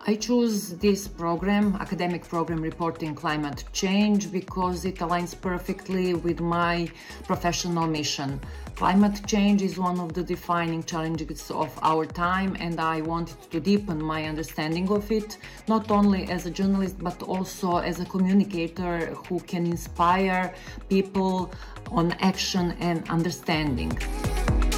I choose this program, academic program Reporting Climate Change, because it aligns perfectly with my professional mission. Climate change is one of the defining challenges of our time, and I wanted to deepen my understanding of it, not only as a journalist, but also as a communicator who can inspire people on action and understanding.